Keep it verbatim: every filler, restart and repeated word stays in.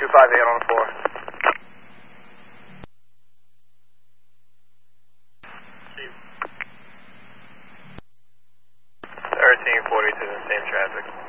two five eight on the floor. thirteen forty-two, same traffic.